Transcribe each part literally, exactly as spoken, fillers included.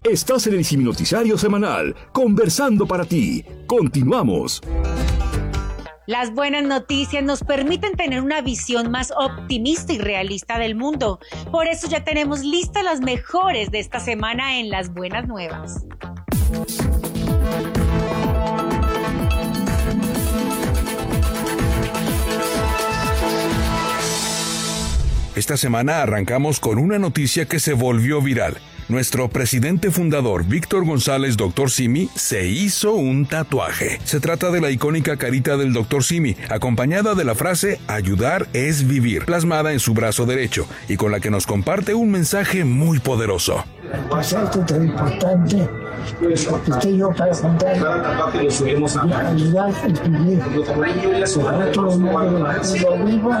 Estás en el Simi Noticiario Semanal, conversando para ti. Continuamos. Las buenas noticias nos permiten tener una visión más optimista y realista del mundo. Por eso ya tenemos listas las mejores de esta semana en Las Buenas Nuevas. Esta semana arrancamos con una noticia que se volvió viral. Nuestro presidente fundador, Víctor González, doctor Simi, se hizo un tatuaje. Se trata de la icónica carita del doctor Simi, acompañada de la frase "ayudar es vivir", plasmada en su brazo derecho, y con la que nos comparte un mensaje muy poderoso. Pues esto es tan importante, estoy yo para contar, ayudar es vivir, sobre todo el mundo lo viva,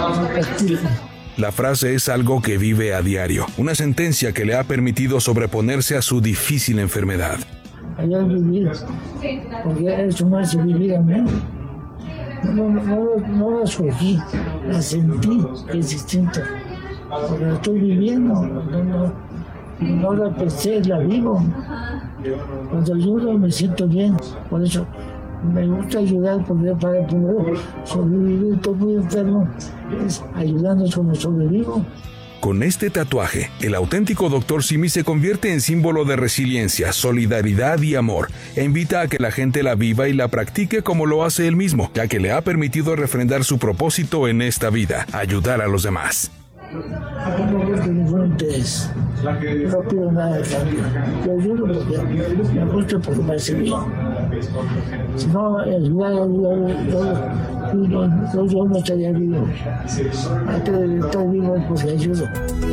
La frase es algo que vive a diario, una sentencia que le ha permitido sobreponerse a su difícil enfermedad. Ayudar es vivir, porque eso me hace vivir a mí. No, no, no, no la escogí, la sentí que es distinta, porque la estoy viviendo, no, no, no la pensé, la vivo. Cuando ayudo me siento bien, por eso me gusta ayudar, porque para poder sobrevivir, estoy muy enfermo, es ayudando como sobrevivo. Con este tatuaje, el auténtico doctor Simi se convierte en símbolo de resiliencia, solidaridad y amor, e invita a que la gente la viva y la practique como lo hace él mismo, ya que le ha permitido refrendar su propósito en esta vida, ayudar a los demás. No busco ningún interés, no pido nada de cambio, yo ayudo porque me gusta, porque me hace bien. Si no, ayudar, yo no estaría vivo. Antes de estar vivo es porque ayudo.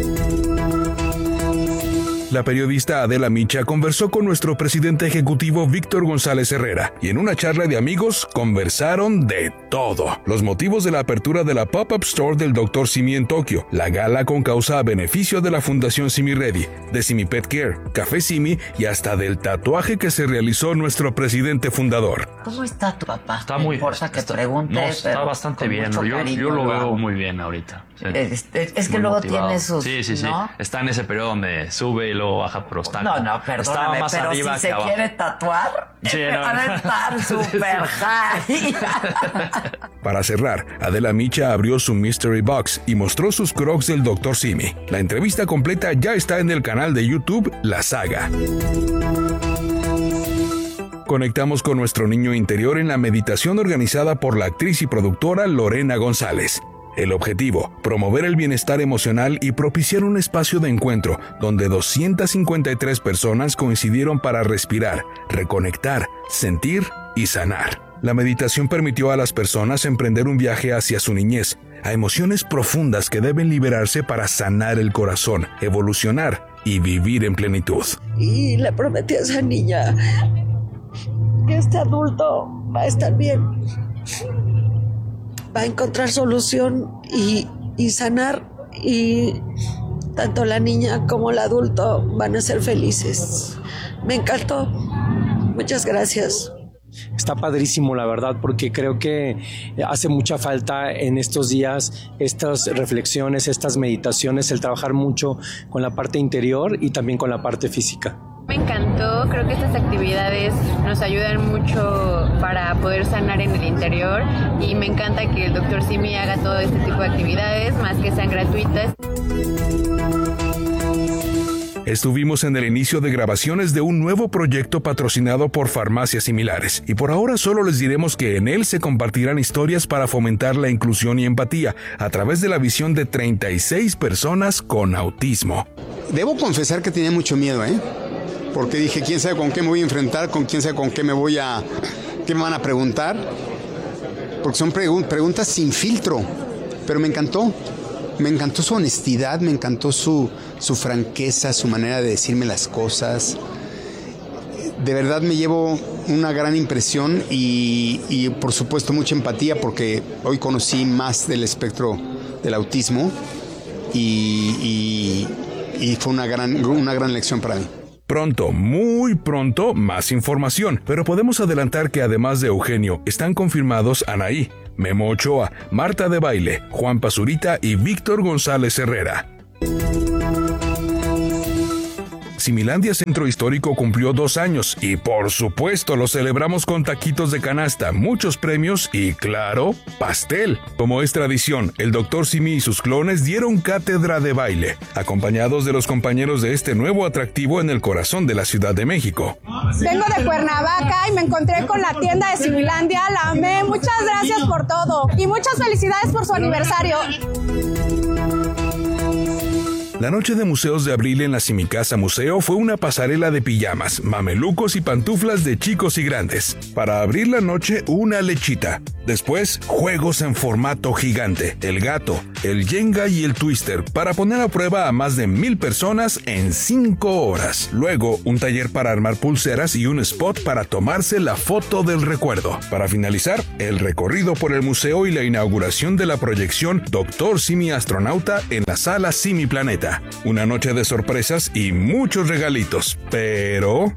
La periodista Adela Micha conversó con nuestro presidente ejecutivo Víctor González Herrera y en una charla de amigos conversaron de todo. Los motivos de la apertura de la Pop-Up Store del doctor Simi en Tokio, la gala con causa a beneficio de la Fundación Simi Ready, de Simi Pet Care, Café Simi y hasta del tatuaje que se realizó nuestro presidente fundador. ¿Cómo está tu papá? Está muy bien. Importa que está, pregunte, no, está bastante bien. Yo, yo lo veo muy bien ahorita. Sí. Es, es, es que luego motivado. tiene sus... Sí, sí, sí. ¿no? Está en ese periodo donde sube y luego baja, pero está... No, no, perdóname, más pero arriba si se abajo. quiere tatuar, sí, es no, va a estar súper high. Para cerrar, Adela Micha abrió su Mystery Box y mostró sus crocs del doctor Simi. La entrevista completa ya está en el canal de YouTube La Saga. Conectamos con nuestro niño interior en la meditación organizada por la actriz y productora Lorena González. El objetivo, promover el bienestar emocional y propiciar un espacio de encuentro donde doscientas cincuenta y tres personas coincidieron para respirar, reconectar, sentir y sanar. La meditación permitió a las personas emprender un viaje hacia su niñez, a emociones profundas que deben liberarse para sanar el corazón, evolucionar y vivir en plenitud. Y le prometí a esa niña que este adulto va a estar bien, va a encontrar solución y, y sanar, y tanto la niña como el adulto van a ser felices. Me encantó. Muchas gracias. Está padrísimo, la verdad, porque creo que hace mucha falta en estos días estas reflexiones, estas meditaciones, el trabajar mucho con la parte interior y también con la parte física. Me encantó, creo que estas actividades nos ayudan mucho para poder sanar en el interior y me encanta que el doctor Simi haga todo este tipo de actividades, más que sean gratuitas. Estuvimos en el inicio de grabaciones de un nuevo proyecto patrocinado por Farmacias Similares, y por ahora solo les diremos que en él se compartirán historias para fomentar la inclusión y empatía a través de la visión de treinta y seis personas con autismo. Debo confesar que tenía mucho miedo, ¿eh? Porque dije, quién sabe con qué me voy a enfrentar, con quién sabe con qué me voy a... qué me van a preguntar, porque son pregun- preguntas sin filtro, pero me encantó. Me encantó su honestidad, me encantó su, su franqueza, su manera de decirme las cosas. De verdad me llevo una gran impresión y, y por supuesto mucha empatía, porque hoy conocí más del espectro del autismo y, y, y fue una gran, una gran lección para mí. Pronto, muy pronto, más información, pero podemos adelantar que además de Eugenio, están confirmados Anaí, Memo Ochoa, Marta de Baile, Juan Pazurita y Víctor González Herrera. Similandia Centro Histórico cumplió dos años y por supuesto lo celebramos con taquitos de canasta, muchos premios y, claro, pastel. Como es tradición, el doctor Simi y sus clones dieron cátedra de baile, acompañados de los compañeros de este nuevo atractivo en el corazón de la Ciudad de México. Vengo de Cuernavaca y me encontré con la tienda de Similandia, la amé, muchas gracias por todo y muchas felicidades por su aniversario. La noche de museos de abril en la Simicasa Museo fue una pasarela de pijamas, mamelucos y pantuflas de chicos y grandes. Para abrir la noche, una lechita. Después, juegos en formato gigante, el gato, el Jenga y el Twister, para poner a prueba a más de mil personas en cinco horas. Luego, un taller para armar pulseras y un spot para tomarse la foto del recuerdo. Para finalizar, el recorrido por el museo y la inauguración de la proyección Doctor Simi Astronauta en la sala Simi Planeta. Una noche de sorpresas y muchos regalitos, pero...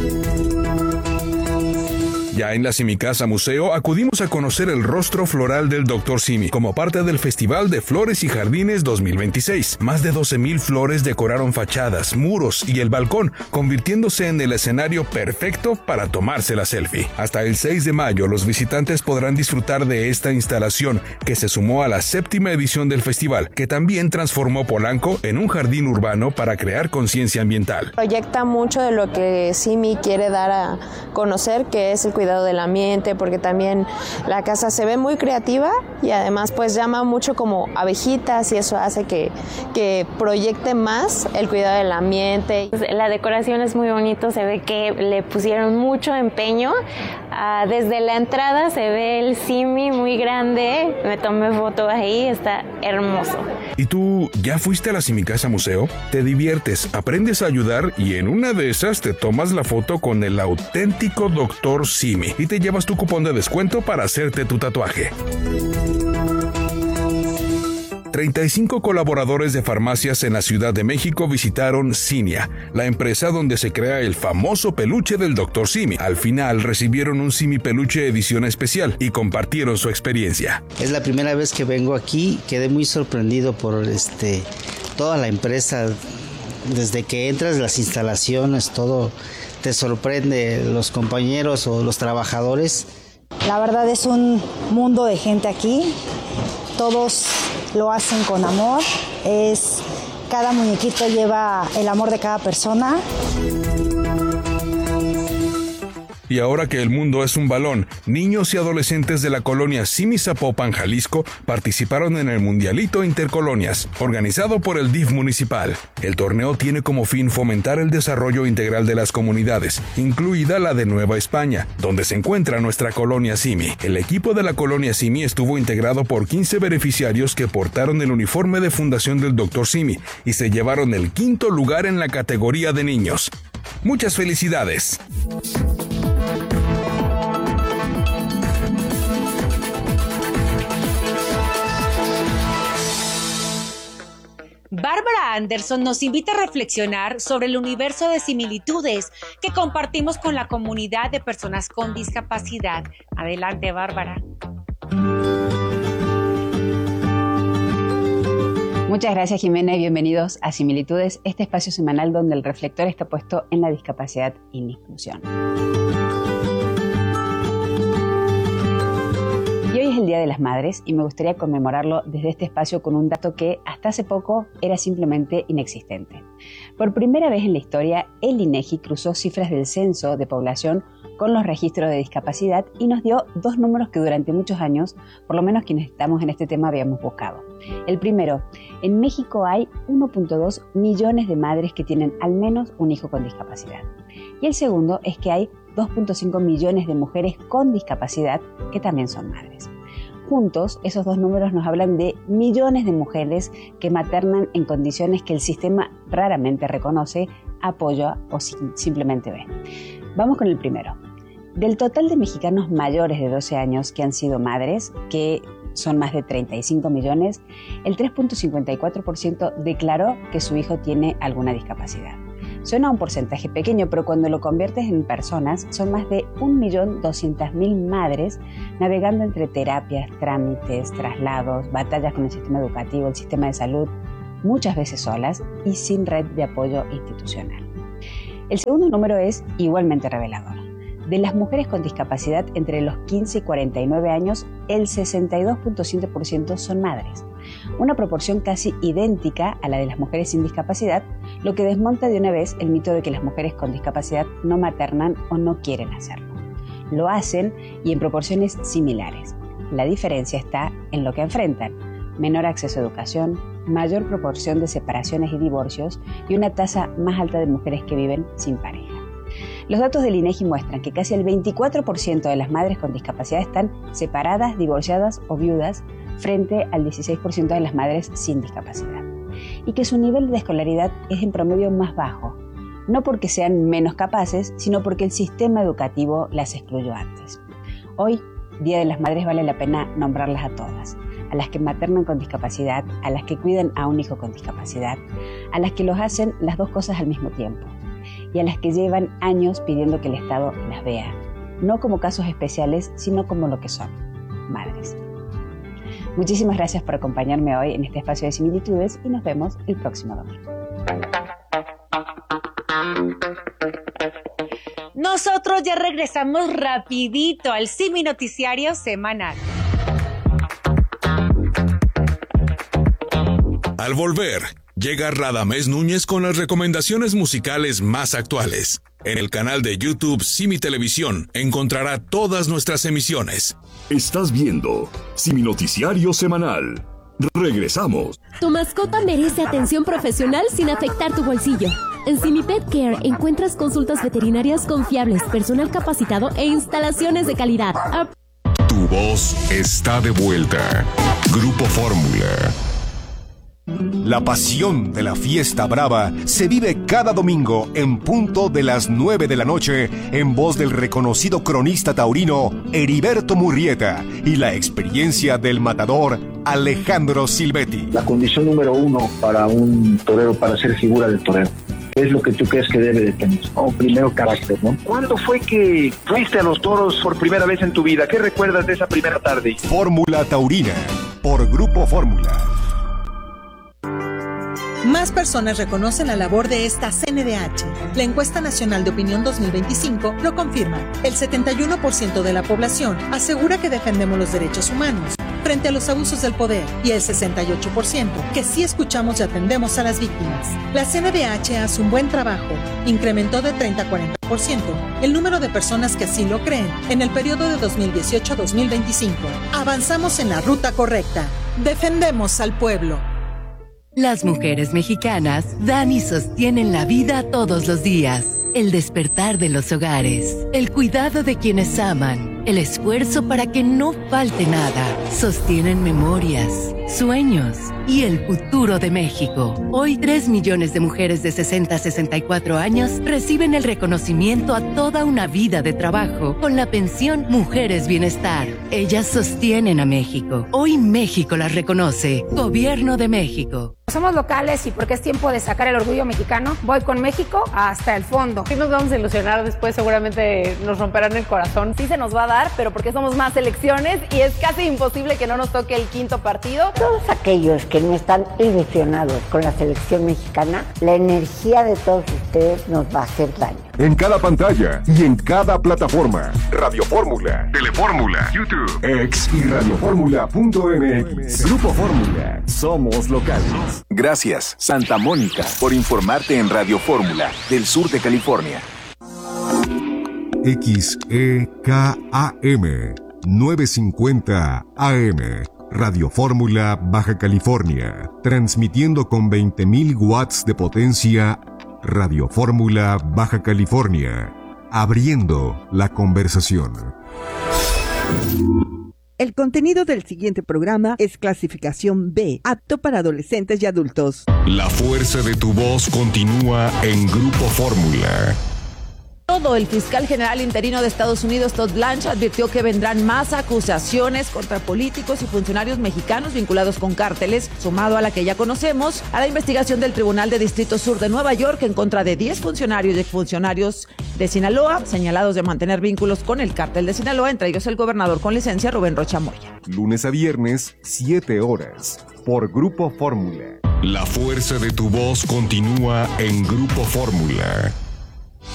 Ya en la Simicasa Museo acudimos a conocer el rostro floral del doctor Simi como parte del Festival de Flores y Jardines dos mil veintiséis. Más de doce mil flores decoraron fachadas, muros y el balcón, convirtiéndose en el escenario perfecto para tomarse la selfie. Hasta el seis de mayo los visitantes podrán disfrutar de esta instalación que se sumó a la séptima edición del festival, que también transformó Polanco en un jardín urbano para crear conciencia ambiental. Proyecta mucho de lo que Simi quiere dar a conocer, que es el cuidado del ambiente, porque también la casa se ve muy creativa y además pues llama mucho como abejitas y eso hace que, que proyecte más el cuidado del ambiente. La decoración es muy bonito, se ve que le pusieron mucho empeño. Uh, desde la entrada se ve el Simi muy grande, me tomé foto ahí, está hermoso. ¿Y tú ya fuiste a la Simicasa Museo? Te diviertes, aprendes a ayudar y en una de esas te tomas la foto con el auténtico doctor Simi y te llevas tu cupón de descuento para hacerte tu tatuaje. treinta y cinco colaboradores de farmacias en la Ciudad de México visitaron Cinia, la empresa donde se crea el famoso peluche del doctor Simi. Al final recibieron un Simi Peluche edición especial y compartieron su experiencia. Es la primera vez que vengo aquí, quedé muy sorprendido por este toda la empresa. Desde que entras, las instalaciones, todo te sorprende, los compañeros o los trabajadores. La verdad es un mundo de gente aquí, todos lo hacen con amor, es, cada muñequito lleva el amor de cada persona. Y ahora que el mundo es un balón, niños y adolescentes de la colonia Simi Zapopan, Jalisco, participaron en el Mundialito Intercolonias, organizado por el D I F municipal. El torneo tiene como fin fomentar el desarrollo integral de las comunidades, incluida la de Nueva España, donde se encuentra nuestra colonia Simi. El equipo de la colonia Simi estuvo integrado por quince beneficiarios que portaron el uniforme de fundación del doctor Simi y se llevaron el quinto lugar en la categoría de niños. ¡Muchas felicidades! Bárbara Anderson nos invita a reflexionar sobre el universo de similitudes que compartimos con la comunidad de personas con discapacidad. Adelante, Bárbara. Muchas gracias, Jimena, y bienvenidos a Similitudes, este espacio semanal donde el reflector está puesto en la discapacidad y la inclusión. Y hoy es el Día de las Madres y me gustaría conmemorarlo desde este espacio con un dato que hasta hace poco era simplemente inexistente. Por primera vez en la historia, el INEGI cruzó cifras del censo de población con los registros de discapacidad y nos dio dos números que durante muchos años, por lo menos quienes estamos en este tema, habíamos buscado. El primero, en México hay uno punto dos millones de madres que tienen al menos un hijo con discapacidad. Y el segundo es que hay dos punto cinco millones de mujeres con discapacidad que también son madres. Juntos, esos dos números nos hablan de millones de mujeres que maternan en condiciones que el sistema raramente reconoce, apoya o simplemente ve. Vamos con el primero. Del total de mexicanos mayores de doce años que han sido madres, que son más de treinta y cinco millones, el tres punto cincuenta y cuatro por ciento declaró que su hijo tiene alguna discapacidad. Suena un porcentaje pequeño, pero cuando lo conviertes en personas, son más de un millón doscientas mil madres navegando entre terapias, trámites, traslados, batallas con el sistema educativo, el sistema de salud, muchas veces solas y sin red de apoyo institucional. El segundo número es igualmente revelador. De las mujeres con discapacidad entre los quince y cuarenta y nueve años, el sesenta y dos punto siete por ciento son madres, una proporción casi idéntica a la de las mujeres sin discapacidad, lo que desmonta de una vez el mito de que las mujeres con discapacidad no maternan o no quieren hacerlo. Lo hacen y en proporciones similares. La diferencia está en lo que enfrentan: menor acceso a educación, mayor proporción de separaciones y divorcios y una tasa más alta de mujeres que viven sin pareja. Los datos del INEGI muestran que casi el veinticuatro por ciento de las madres con discapacidad están separadas, divorciadas o viudas, frente al dieciséis por ciento de las madres sin discapacidad, y que su nivel de escolaridad es en promedio más bajo, no porque sean menos capaces, sino porque el sistema educativo las excluyó antes. Hoy, Día de las Madres, vale la pena nombrarlas a todas: a las que maternan con discapacidad, a las que cuidan a un hijo con discapacidad, a las que los hacen las dos cosas al mismo tiempo, y a las que llevan años pidiendo que el Estado las vea, no como casos especiales, sino como lo que son: madres. Muchísimas gracias por acompañarme hoy en este espacio de similitudes y nos vemos el próximo domingo. Nosotros ya regresamos rapidito al Simi Noticiario Semanal. Al volver, llega Radamés Núñez con las recomendaciones musicales más actuales. En el canal de YouTube Simi Televisión encontrará todas nuestras emisiones. Estás viendo Simi Noticiario Semanal. Regresamos. Tu mascota merece atención profesional sin afectar tu bolsillo. En Simi Pet Care encuentras consultas veterinarias confiables, personal capacitado e instalaciones de calidad. A- Tu voz está de vuelta. Grupo Fórmula. La pasión de la fiesta brava se vive cada domingo en punto de las nueve de la noche en voz del reconocido cronista taurino Heriberto Murrieta y la experiencia del matador Alejandro Silvetti. La condición número uno para un torero, para ser figura del torero, es lo que tú crees que debe de tener. Oh, primero, carácter, ¿no? ¿Cuándo fue que fuiste a los toros por primera vez en tu vida? ¿Qué recuerdas de esa primera tarde? Fórmula Taurina, por Grupo Fórmula. Más personas reconocen la labor de esta C N D H. La encuesta nacional de opinión dos mil veinticinco lo confirma. El setenta y uno por ciento de la población asegura que defendemos los derechos humanos frente a los abusos del poder, y el sesenta y ocho por ciento que sí escuchamos y atendemos a las víctimas. La C N D H hace un buen trabajo. Incrementó de treinta a cuarenta por ciento el número de personas que así lo creen en el periodo de dos mil dieciocho a dos mil veinticinco. Avanzamos en la ruta correcta. Defendemos al pueblo. Las mujeres mexicanas dan y sostienen la vida todos los días. El despertar de los hogares, el cuidado de quienes aman, el esfuerzo para que no falte nada. Sostienen memorias, sueños y el futuro de México. Hoy, tres millones de mujeres de sesenta a sesenta y cuatro años reciben el reconocimiento a toda una vida de trabajo con la pensión Mujeres Bienestar. Ellas sostienen a México. Hoy México las reconoce. Gobierno de México. Somos locales y porque es tiempo de sacar el orgullo mexicano, voy con México hasta el fondo. Sí nos vamos a ilusionar, después seguramente nos romperán el corazón. Sí se nos va a dar, pero porque somos más selecciones y es casi imposible que no nos toque el quinto partido. Todos aquellos que no están ilusionados con la selección mexicana, la energía de todos ustedes nos va a hacer daño. En cada pantalla y en cada plataforma. Radio Fórmula, Telefórmula, YouTube, X y radiofórmula punto m x. Grupo Fórmula. Somos locales. Gracias, Santa Mónica, por informarte en Radio Fórmula, del sur de California. X E K A M novecientos cincuenta A M. Radio Fórmula, Baja California. Transmitiendo con veinte mil watts de potencia. Radio Fórmula, Baja California. Abriendo la conversación. El contenido del siguiente programa es clasificación B, apto para adolescentes y adultos. La fuerza de tu voz continúa en Grupo Fórmula. Todo el fiscal general interino de Estados Unidos, Todd Blanche, advirtió que vendrán más acusaciones contra políticos y funcionarios mexicanos vinculados con cárteles, sumado a la que ya conocemos, a la investigación del Tribunal de Distrito Sur de Nueva York en contra de diez funcionarios y exfuncionarios de Sinaloa, señalados de mantener vínculos con el cártel de Sinaloa, entre ellos el gobernador con licencia, Rubén Rocha Moya. Lunes a viernes, siete horas, por Grupo Fórmula. La fuerza de tu voz continúa en Grupo Fórmula.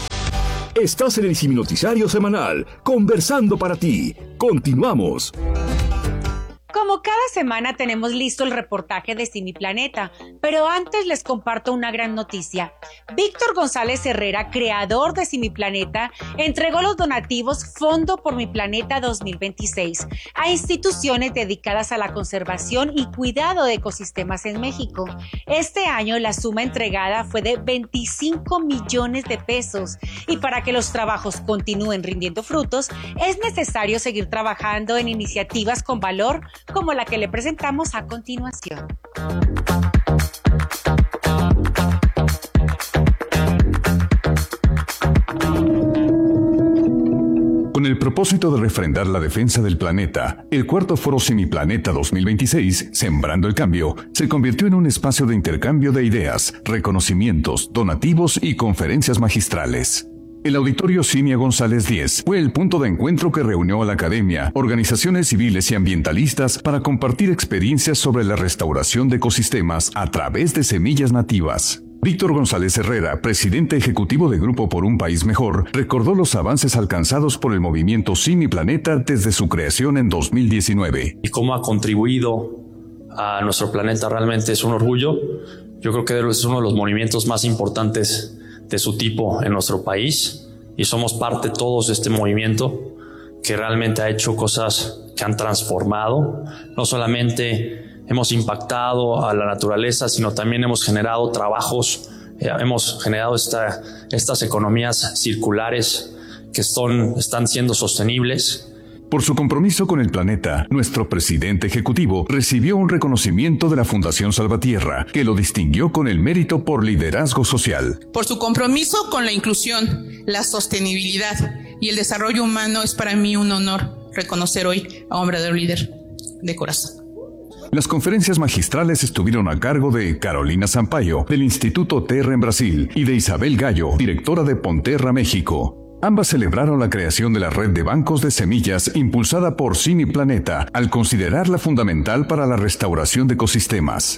Estás en el Simi Noticiario Semanal, conversando para ti. Continuamos. Como cada semana tenemos listo el reportaje de Simi Planeta, pero antes les comparto una gran noticia. Víctor González Herrera, creador de Simi Planeta, entregó los donativos Fondo por Mi Planeta dos mil veintiséis a instituciones dedicadas a la conservación y cuidado de ecosistemas en México. Este año la suma entregada fue de veinticinco millones de pesos y para que los trabajos continúen rindiendo frutos es necesario seguir trabajando en iniciativas con valor como la que le presentamos a continuación. Con el propósito de refrendar la defensa del planeta, el cuarto Foro Simi Planeta dos mil veintiséis, Sembrando el Cambio, se convirtió en un espacio de intercambio de ideas, reconocimientos, donativos y conferencias magistrales. El Auditorio Cinia González diez fue el punto de encuentro que reunió a la academia, organizaciones civiles y ambientalistas para compartir experiencias sobre la restauración de ecosistemas a través de semillas nativas. Víctor González Herrera, presidente ejecutivo de Grupo por un País Mejor, recordó los avances alcanzados por el movimiento Simi Planeta desde su creación en dos mil diecinueve. Y cómo ha contribuido a nuestro planeta realmente es un orgullo. Yo creo que es uno de los movimientos más importantes de su tipo en nuestro país y somos parte todos de este movimiento que realmente ha hecho cosas que han transformado. No solamente hemos impactado a la naturaleza, sino también hemos generado trabajos, eh, hemos generado esta, estas economías circulares que son, están siendo sostenibles. Por su compromiso con el planeta, nuestro presidente ejecutivo recibió un reconocimiento de la Fundación Salvatierra, que lo distinguió con el mérito por liderazgo social. Por su compromiso con la inclusión, la sostenibilidad y el desarrollo humano, es para mí un honor reconocer hoy a un verdadero líder de corazón. Las conferencias magistrales estuvieron a cargo de Carolina Sampaio, del Instituto Terra en Brasil, y de Isabel Gallo, directora de Ponterra, México. Ambas celebraron la creación de la red de bancos de semillas impulsada por Simi Planeta, al considerarla fundamental para la restauración de ecosistemas.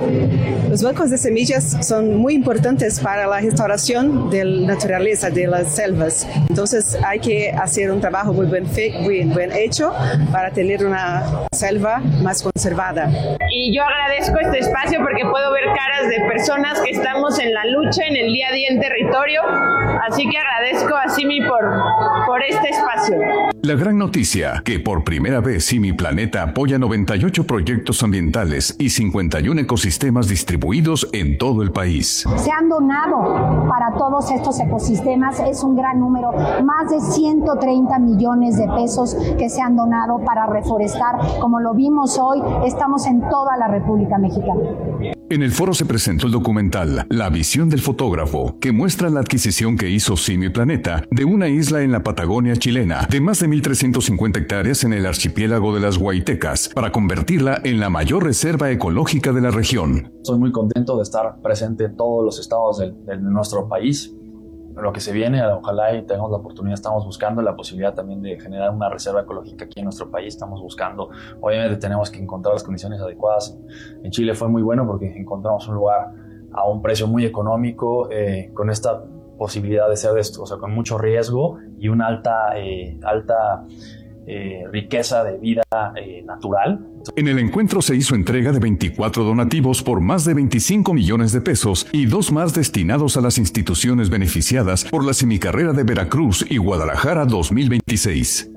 Los bancos de semillas son muy importantes para la restauración de la naturaleza, de las selvas. Entonces hay que hacer un trabajo muy buen, fe, muy buen hecho para tener una selva más conservada. Y yo agradezco este espacio porque puedo ver caras de personas que estamos en la lucha, en el día a día en territorio. Así que agradezco a Simi por, por este espacio. La gran noticia, que por primera vez Simi Planeta apoya noventa y ocho proyectos ambientales y cincuenta y uno ecosistemas distribuidos en todo el país. Se han donado para todos estos ecosistemas, es un gran número, más de ciento treinta millones de pesos que se han donado para reforestar. Como lo vimos hoy, estamos en toda la República Mexicana. En el foro se presentó el documental La visión del fotógrafo, que muestra la adquisición que hizo Simi Planeta de una isla en la Patagonia chilena de más de mil trescientas cincuenta hectáreas en el archipiélago de las Huaytecas para convertirla en la mayor reserva ecológica de la región. Estoy muy contento de estar presente en todos los estados de, de nuestro país. Lo que se viene, ojalá y tengamos la oportunidad, estamos buscando la posibilidad también de generar una reserva ecológica aquí en nuestro país, estamos buscando, obviamente tenemos que encontrar las condiciones adecuadas. En Chile fue muy bueno porque encontramos un lugar a un precio muy económico, eh, con esta posibilidad de ser de esto, o sea, con mucho riesgo y una alta, eh, alta eh, riqueza de vida eh, natural. En el encuentro se hizo entrega de veinticuatro donativos por más de veinticinco millones de pesos y dos más destinados a las instituciones beneficiadas por la Simicarrera de Veracruz y Guadalajara dos mil veintiséis.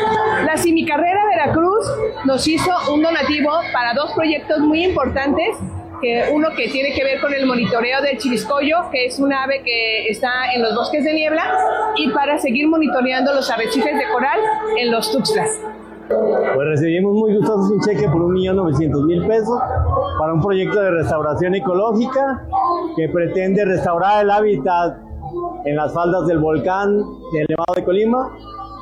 La Simicarrera Veracruz nos hizo un donativo para dos proyectos muy importantes, que uno que tiene que ver con el monitoreo del chiviscoyo, que es un ave que está en los bosques de niebla, y para seguir monitoreando los arrecifes de coral en los Tuxtlas. Pues recibimos muy gustosos un cheque por un millón novecientos mil pesos para un proyecto de restauración ecológica que pretende restaurar el hábitat en las faldas del volcán del Nevado de Colima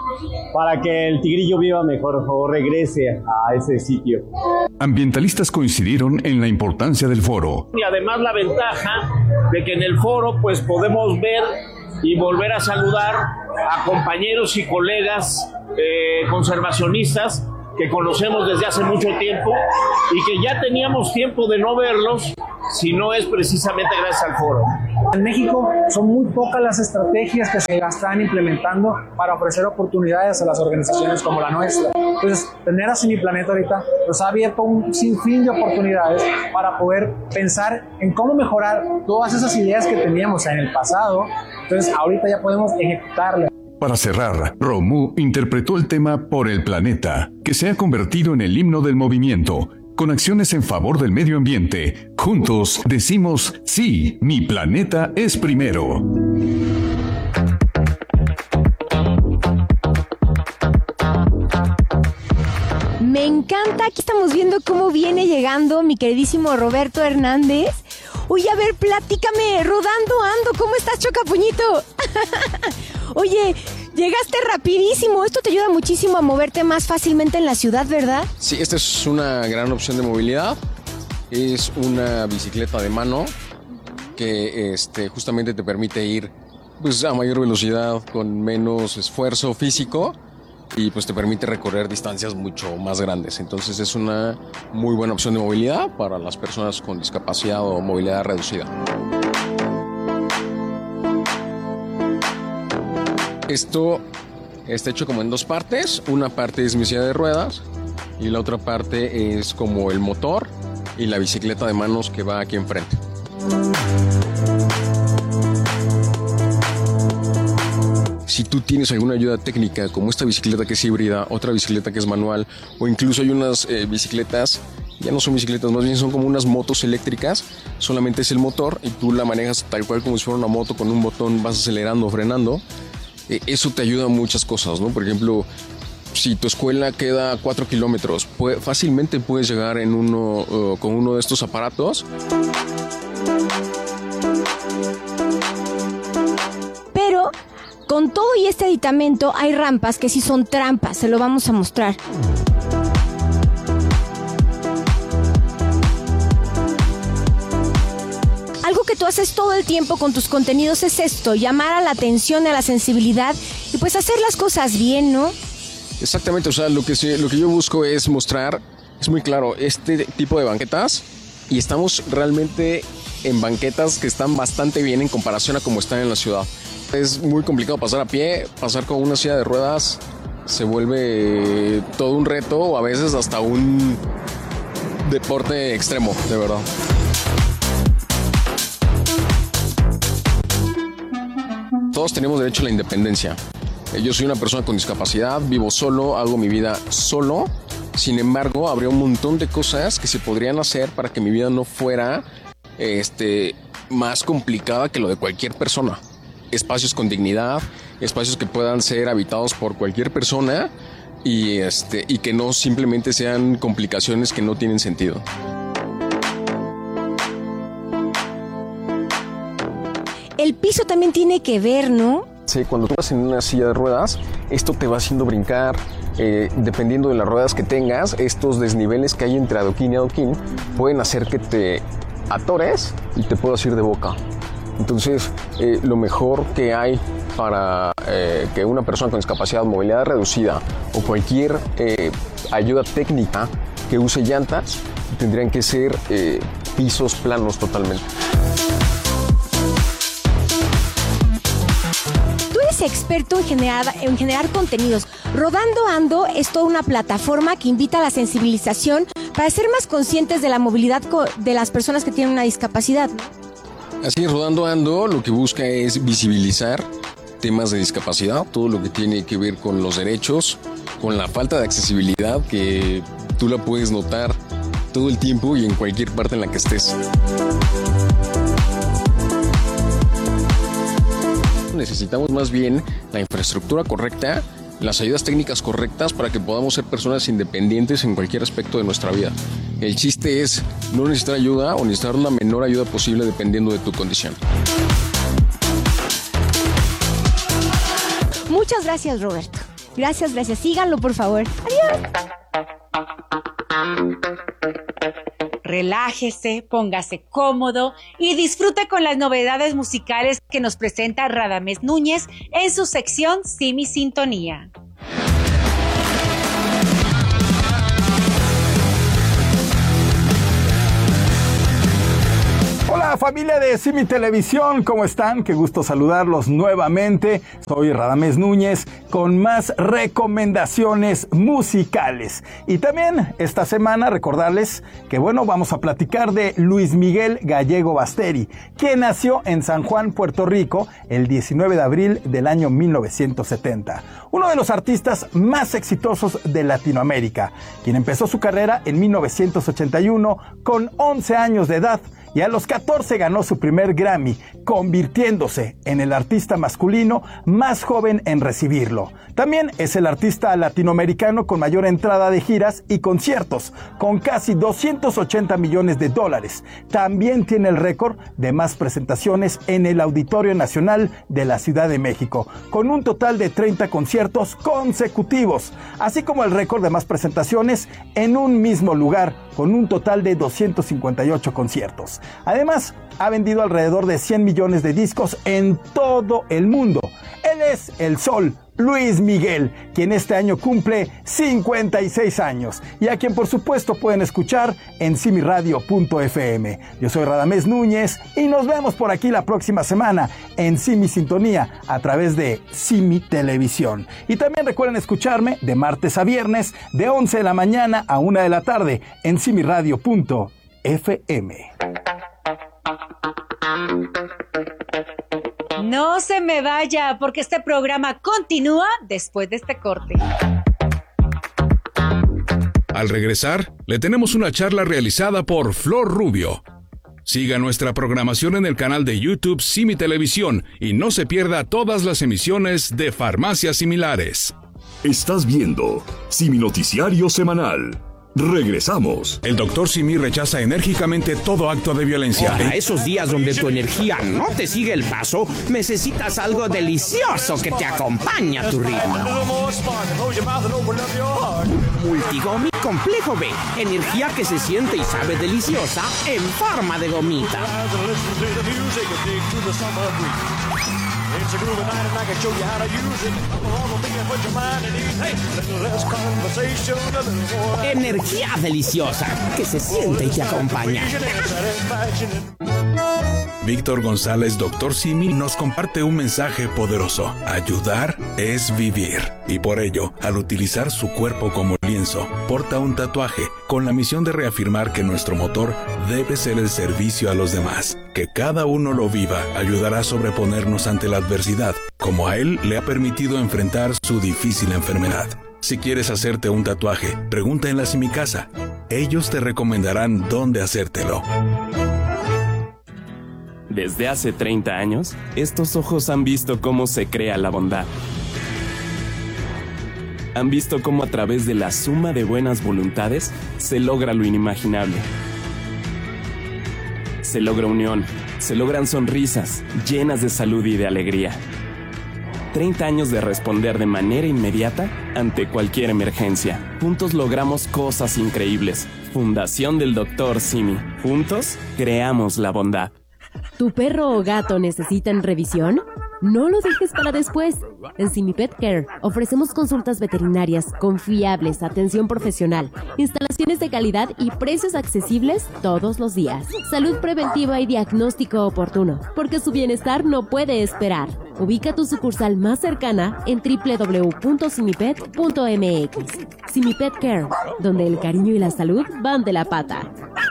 para que el tigrillo viva mejor o regrese a ese sitio. Ambientalistas coincidieron en la importancia del foro. Y además la ventaja de que en el foro pues podemos ver y volver a saludar a compañeros y colegas eh, conservacionistas que conocemos desde hace mucho tiempo y que ya teníamos tiempo de no verlos, si no es precisamente gracias al foro. En México son muy pocas las estrategias que se están implementando para ofrecer oportunidades a las organizaciones como la nuestra. Entonces, tener a Semiplaneta ahorita nos ha abierto un sinfín de oportunidades para poder pensar en cómo mejorar todas esas ideas que teníamos en el pasado. Entonces, ahorita ya podemos ejecutarlas. Para cerrar, Romu interpretó el tema Por el Planeta, que se ha convertido en el himno del movimiento. Con acciones en favor del medio ambiente, juntos decimos sí, mi planeta es primero. Me encanta, aquí estamos viendo cómo viene llegando mi queridísimo Roberto Hernández. Oye, a ver, platícame, rodando ando, ¿cómo estás, Chocapuñito? Oye, llegaste rapidísimo, esto te ayuda muchísimo a moverte más fácilmente en la ciudad, ¿verdad? Sí, esta es una gran opción de movilidad, es una bicicleta de mano que este, justamente te permite ir pues, a mayor velocidad con menos esfuerzo físico y pues te permite recorrer distancias mucho más grandes. Entonces es una muy buena opción de movilidad para las personas con discapacidad o movilidad reducida. Esto está hecho como en dos partes. Una parte es mi silla de ruedas y la otra parte es como el motor y la bicicleta de manos que va aquí enfrente. Si tú tienes alguna ayuda técnica, como esta bicicleta que es híbrida, otra bicicleta que es manual, o incluso hay unas eh, bicicletas, ya no son bicicletas, más bien son como unas motos eléctricas, solamente es el motor y tú la manejas tal cual como si fuera una moto, con un botón vas acelerando o frenando. Eh, eso te ayuda a muchas cosas, ¿no? Por ejemplo, si tu escuela queda a cuatro kilómetros, puede, fácilmente puedes llegar en uno, uh, con uno de estos aparatos. Pero con todo y este aditamento hay rampas que sí son trampas, se lo vamos a mostrar. Algo que tú haces todo el tiempo con tus contenidos es esto, llamar a la atención, a la sensibilidad y pues hacer las cosas bien, ¿no? Exactamente, o sea, lo que, se, lo que yo busco es mostrar, es muy claro, este tipo de banquetas y estamos realmente en banquetas que están bastante bien en comparación a cómo están en la ciudad. Es muy complicado pasar a pie, pasar con una silla de ruedas se vuelve todo un reto o a veces hasta un deporte extremo, de verdad. Todos tenemos derecho a la independencia. Yo soy una persona con discapacidad, vivo solo, hago mi vida solo. Sin embargo, habría un montón de cosas que se podrían hacer para que mi vida no fuera este, más complicada que lo de cualquier persona. Espacios con dignidad, espacios que puedan ser habitados por cualquier persona y, este, y que no simplemente sean complicaciones que no tienen sentido. El piso también tiene que ver, ¿no? Sí, cuando tú vas en una silla de ruedas, esto te va haciendo brincar, eh, dependiendo de las ruedas que tengas, estos desniveles que hay entre adoquín y adoquín pueden hacer que te atores y te puedas ir de boca. Entonces, eh, lo mejor que hay para eh, que una persona con discapacidad, movilidad reducida o cualquier eh, ayuda técnica que use llantas, tendrían que ser eh, pisos planos totalmente. Tú eres experto en generar, en generar contenidos. Rodando Ando es toda una plataforma que invita a la sensibilización para ser más conscientes de la movilidad de las personas que tienen una discapacidad, ¿no? Así es, Rodando Ando lo que busca es visibilizar temas de discapacidad, todo lo que tiene que ver con los derechos, con la falta de accesibilidad que tú la puedes notar todo el tiempo y en cualquier parte en la que estés. Necesitamos más bien la infraestructura correcta, las ayudas técnicas correctas para que podamos ser personas independientes en cualquier aspecto de nuestra vida. El chiste es no necesitar ayuda o necesitar una menor ayuda posible dependiendo de tu condición. Muchas gracias, Roberto. Gracias, gracias. Síganlo, por favor. Adiós. Relájese, póngase cómodo y disfrute con las novedades musicales que nos presenta Radamés Núñez en su sección Sí, mi sintonía. Hola Hola familia de Simi Televisión, ¿cómo están? Qué gusto saludarlos nuevamente. Soy Radamés Núñez con más recomendaciones musicales. Y también esta semana recordarles que bueno, vamos a platicar de Luis Miguel Gallego Basteri, quien nació en San Juan, Puerto Rico, el diecinueve de abril del año mil novecientos setenta. Uno de los artistas más exitosos de Latinoamérica, quien empezó su carrera en mil novecientos ochenta y uno con once años de edad. Y a los catorce ganó su primer Grammy, convirtiéndose en el artista masculino más joven en recibirlo. También es el artista latinoamericano con mayor entrada de giras y conciertos, con casi doscientos ochenta millones de dólares. También tiene el récord de más presentaciones en el Auditorio Nacional de la Ciudad de México, con un total de treinta conciertos consecutivos, así como el récord de más presentaciones en un mismo lugar, con un total de doscientos cincuenta y ocho conciertos. Además, ha vendido alrededor de cien millones de discos en todo el mundo. Él es el Sol, Luis Miguel, quien este año cumple cincuenta y seis años y a quien por supuesto pueden escuchar en simi radio punto efe eme. Yo soy Radamés Núñez y nos vemos por aquí la próxima semana en Simi Sintonía a través de Simi Televisión. Y también recuerden escucharme de martes a viernes de once de la mañana a una de la tarde en simi radio punto efe eme. No se me vaya, porque este programa continúa después de este corte. Al regresar, le tenemos una charla realizada por Flor Rubio. Siga nuestra programación en el canal de YouTube Simi Televisión y no se pierda todas las emisiones de Farmacias Similares. Estás viendo Simi Noticiario Semanal. Regresamos. El doctor Simi rechaza enérgicamente todo acto de violencia. Para esos días donde tu energía no te sigue el paso, necesitas algo delicioso que te acompañe a tu ritmo. Multigomi Complejo B. Energía que se siente y sabe deliciosa en forma de gomita. Energía deliciosa que se siente y te acompaña. Víctor González, doctor Simi, nos comparte un mensaje poderoso. Ayudar es vivir. Y por ello, al utilizar su cuerpo como lienzo, porta un tatuaje con la misión de reafirmar que nuestro motor debe ser el servicio a los demás. Que cada uno lo viva ayudará a sobreponernos ante la adversidad, como a él le ha permitido enfrentar su difícil enfermedad. Si quieres hacerte un tatuaje, pregunta en la Simicasa. Ellos te recomendarán dónde hacértelo. Desde hace treinta años, estos ojos han visto cómo se crea la bondad. Han visto cómo a través de la suma de buenas voluntades se logra lo inimaginable. Se logra unión, se logran sonrisas llenas de salud y de alegría. treinta años de responder de manera inmediata ante cualquier emergencia. Juntos logramos cosas increíbles. Fundación del doctor Simi. Juntos creamos la bondad. ¿Tu perro o gato necesitan revisión? No lo dejes para después. En Simi Pet Care ofrecemos consultas veterinarias confiables, atención profesional, instalaciones de calidad y precios accesibles todos los días. Salud preventiva y diagnóstico oportuno, porque su bienestar no puede esperar. Ubica tu sucursal más cercana en doble u doble u doble u punto simipet punto eme equis. Simi Pet Care, donde el cariño y la salud van de la pata.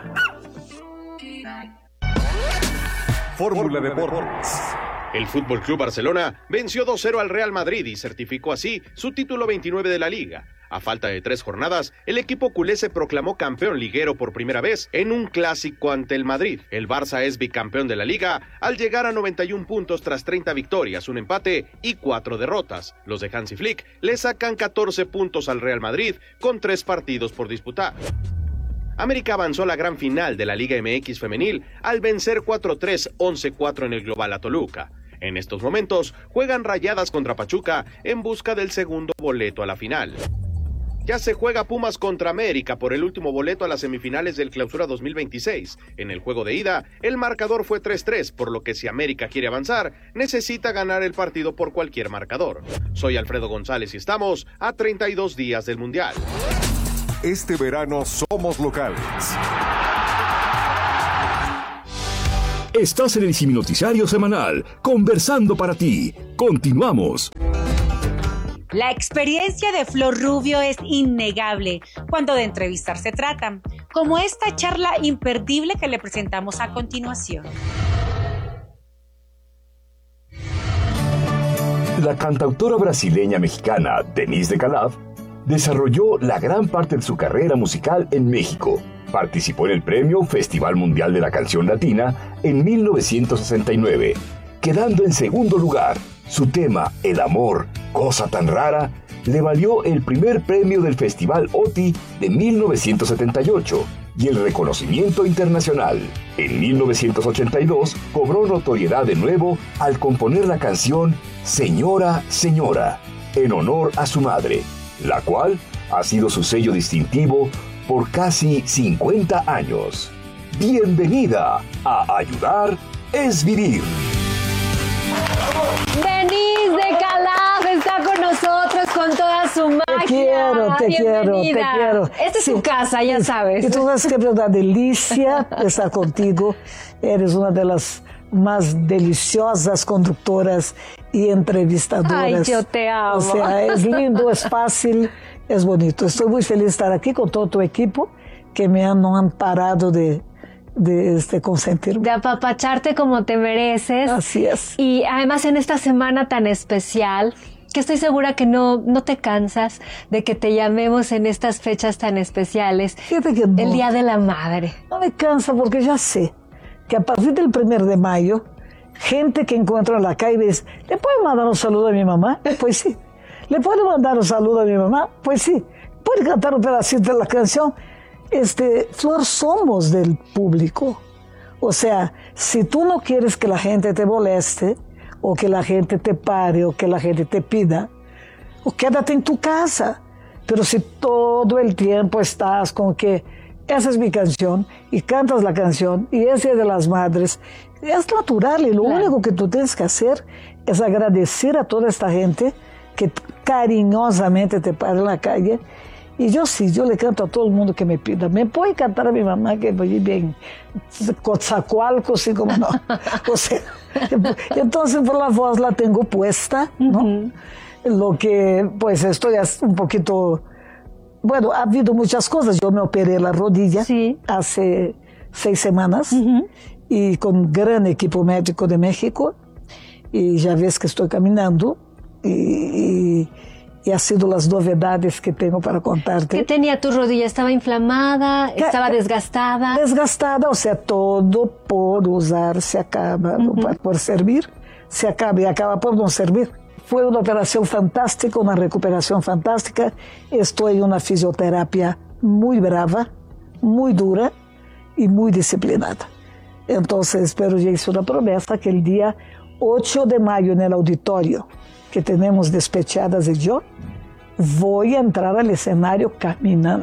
Fórmula Deportes. El F C Barcelona venció dos cero al Real Madrid y certificó así su título veintinueve de la Liga. A falta de tres jornadas, el equipo culé se proclamó campeón liguero por primera vez en un clásico ante el Madrid. El Barça es bicampeón de la Liga al llegar a noventa y un puntos tras treinta victorias, un empate y cuatro derrotas. Los de Hansi Flick le sacan catorce puntos al Real Madrid con tres partidos por disputar. América avanzó a la gran final de la Liga eme equis femenil al vencer cuatro tres, once cuatro en el global a Toluca. En estos momentos juegan Rayadas contra Pachuca en busca del segundo boleto a la final. Ya se juega Pumas contra América por el último boleto a las semifinales del Clausura dos mil veintiséis. En el juego de ida, el marcador fue tres tres, por lo que si América quiere avanzar, necesita ganar el partido por cualquier marcador. Soy Alfredo González y estamos a treinta y dos días del Mundial. Este verano somos locales. Estás en el Siminoticiario Semanal, conversando para ti. Continuamos. La experiencia de Flor Rubio es innegable cuando de entrevistar se trata, como esta charla imperdible que le presentamos a continuación. La cantautora brasileña mexicana Denise de Calaf desarrolló la gran parte de su carrera musical en México. Participó en el premio Festival Mundial de la Canción Latina en mil novecientos sesenta y nueve, quedando en segundo lugar. Su tema, El amor, cosa tan rara, le valió el primer premio del Festival O T I de mil novecientos setenta y ocho y el reconocimiento internacional. En mil novecientos ochenta y dos cobró notoriedad de nuevo al componer la canción Señora, Señora, en honor a su madre, la cual ha sido su sello distintivo por casi cincuenta años. Bienvenida a Ayudar es Vivir. Denise de Calaf está con nosotros con toda su magia. Te quiero, te quiero, te quiero. Esta es sí. tu casa, ya sabes. Y tú sabes que es una delicia estar contigo. Eres una de las más deliciosas conductoras y entrevistadoras. Ay, yo te amo. O sea, es lindo, es fácil, es bonito. Estoy muy feliz de estar aquí con todo tu equipo que me han, no han parado de... de este consentirme. De apapacharte como te mereces. Así es. Y además en esta semana tan especial, que estoy segura que no, no te cansas de que te llamemos en estas fechas tan especiales. Fíjate que no. El Día de la Madre. No me cansa porque ya sé que a partir del primero de mayo, gente que encuentro en la calle dice, ¿le puedo mandar un saludo a mi mamá? Pues sí. ¿Le puedo mandar un saludo a mi mamá? Pues sí. ¿Puede cantar un pedacito de la canción? Este, Flor, somos del público. O sea, si tú no quieres que la gente te moleste, o que la gente te pare, o que la gente te pida, o quédate en tu casa. Pero si todo el tiempo estás con que esa es mi canción, y cantas la canción, y ese es de las madres, es natural, y lo claro. único que tú tienes que hacer es agradecer a toda esta gente que cariñosamente te para en la calle. Y yo sí, yo le canto a todo el mundo que me pida. ¿Me puede cantar a mi mamá que vive en Coatzacoalcos, así como no? O sea, entonces por la voz la tengo puesta, ¿no? Uh-huh. Lo que, pues estoy un poquito... Bueno, ha habido muchas cosas. Yo me operé la rodilla sí. hace seis semanas uh-huh. y con un gran equipo médico de México. Y ya ves que estoy caminando y... y Y ha sido las novedades que tengo para contarte. ¿Qué tenía tu rodilla? ¿Estaba inflamada? ¿Estaba desgastada? Desgastada, o sea, todo por usar se acaba, uh-huh. por, por servir, se acaba y acaba por no servir. Fue una operación fantástica, una recuperación fantástica. Estoy en una fisioterapia muy brava, muy dura y muy disciplinada. Entonces, pero ya hice una promesa que el día ocho de mayo en el auditorio que tenemos Despechadas y yo, voy a entrar al escenario caminando.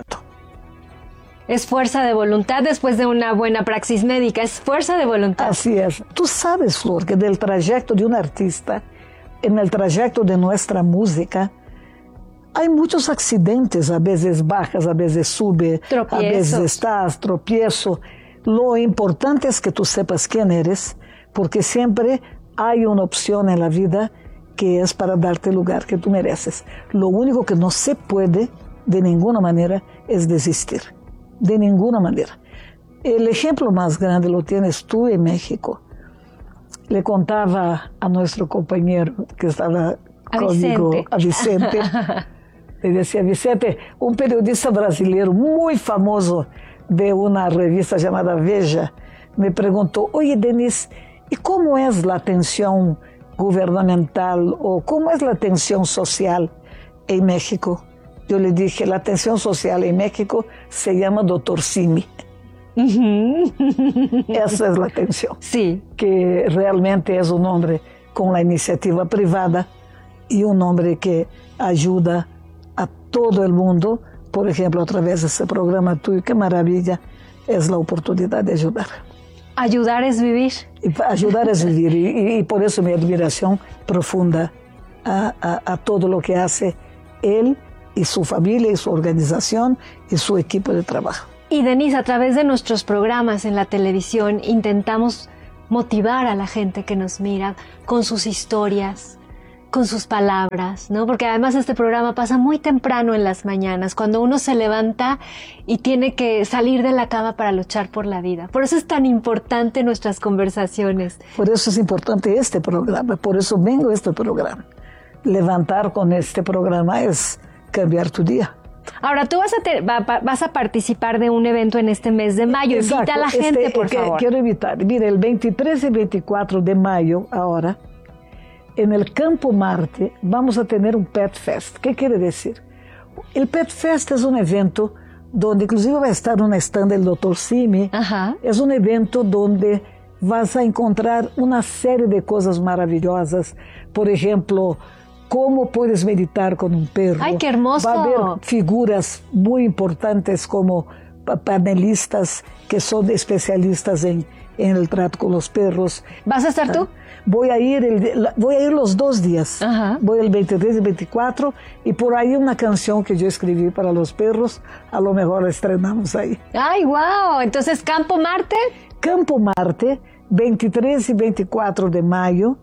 Es fuerza de voluntad después de una buena praxis médica, es fuerza de voluntad. Así es. Tú sabes, Flor, que del trayecto de un artista, en el trayecto de nuestra música, hay muchos accidentes, a veces bajas, a veces sube, Tropiezos. a veces estás, tropiezo. Lo importante es que tú sepas quién eres, porque siempre hay una opción en la vida que es para darte el lugar que tú mereces. Lo único que no se puede de ninguna manera es desistir, de ninguna manera. El ejemplo más grande lo tienes tú en México. Le contaba a nuestro compañero que estaba a conmigo, Vicente. a Vicente, le decía, Vicente, un periodista brasileño muy famoso de una revista llamada Veja, me preguntó, oye, Denise, ¿y cómo es la atención gubernamental o cómo es la atención social en México? Yo le dije, la atención social en México se llama doctor Simi. Uh-huh. Esa es la atención. Sí. Que realmente es un hombre con la iniciativa privada y un hombre que ayuda a todo el mundo, por ejemplo, a través de ese programa tuyo. Qué maravilla es la oportunidad de ayudar. Ayudar es vivir. Y ayudar es vivir. Y, y por eso mi admiración profunda a, a, a todo lo que hace él y su familia y su organización y su equipo de trabajo. Y Denise, a través de nuestros programas en la televisión intentamos motivar a la gente que nos mira con sus historias, con sus palabras, ¿no? Porque además este programa pasa muy temprano en las mañanas, cuando uno se levanta y tiene que salir de la cama para luchar por la vida. Por eso es tan importante nuestras conversaciones. Por eso es importante este programa, por eso vengo a este programa. Levantar con este programa es cambiar tu día. Ahora, tú vas a, te, va, vas a participar de un evento en este mes de mayo. Exacto. Invita a la gente, este, por que, favor. Quiero invitar. Mira, el veintitrés y veinticuatro de mayo, ahora, en el Campo Marte, vamos a tener un Pet Fest. ¿Qué quiere decir? El Pet Fest es un evento donde inclusive va a estar una stand del doctor Simi. Ajá. Es un evento donde vas a encontrar una serie de cosas maravillosas. Por ejemplo, cómo puedes meditar con un perro. ¡Ay, qué hermoso! Va a haber figuras muy importantes como panelistas que son especialistas en, en el trato con los perros. ¿Vas a estar tú? Voy a ir, el, voy a ir los dos días. Ajá. Voy el veintitrés y veinticuatro y por ahí una canción que yo escribí para los perros, a lo mejor la estrenamos ahí. ¡Ay, wow! Entonces, Campo Marte. Campo Marte, veintitrés y veinticuatro de mayo.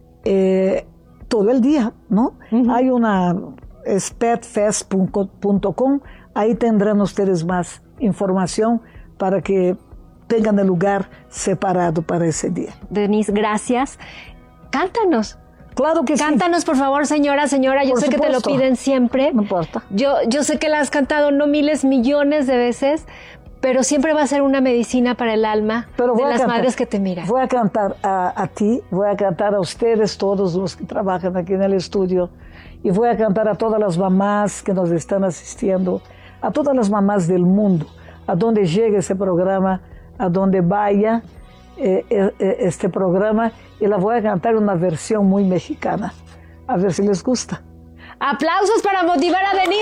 Eh, todo el día, ¿no? Uh-huh. Hay una, es pet fest punto com, ahí tendrán ustedes más información para que tengan el lugar separado para ese día. Denise, gracias. Cántanos. Claro que Cántanos, sí. Cántanos, por favor, señora, señora. Yo por sé supuesto. Que te lo piden siempre. No importa. Yo, yo sé que la has cantado no miles, millones de veces, pero siempre va a ser una medicina para el alma pero de las cantar, madres que te miran. Voy a cantar a, a ti, voy a cantar a ustedes, todos los que trabajan aquí en el estudio, y voy a cantar a todas las mamás que nos están asistiendo, a todas las mamás del mundo, a donde llegue ese programa, a donde vaya eh, eh, este programa, y la voy a cantar en una versión muy mexicana, a ver si les gusta. Aplausos para motivar a Denise.